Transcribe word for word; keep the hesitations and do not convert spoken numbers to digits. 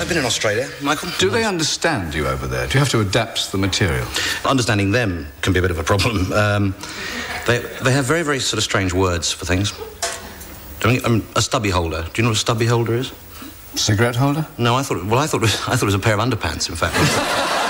I've been in Australia, Michael. Do they understand you over there? Do you have to adapt the material? Understanding them can be a bit of a problem. Um, they they have very, very sort of strange words for things. I mean, um, a stubby holder. Do you know what a stubby holder is? Cigarette holder? No, I thought... Well, I thought it was, I thought it was a pair of underpants, in fact.